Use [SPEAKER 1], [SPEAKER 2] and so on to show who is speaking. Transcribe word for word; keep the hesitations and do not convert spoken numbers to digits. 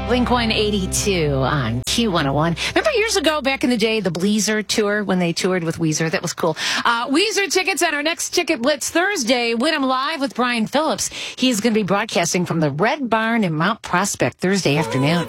[SPEAKER 1] Blink one eighty-two on Q one oh one. Remember years ago, back in the day, the Bleezer tour, when they toured with Weezer? That was cool. Uh, Weezer tickets at our next Ticket Blitz Thursday. Win them live with Brian Phillips. He's going to be broadcasting from the Red Barn in Mount Prospect Thursday afternoon.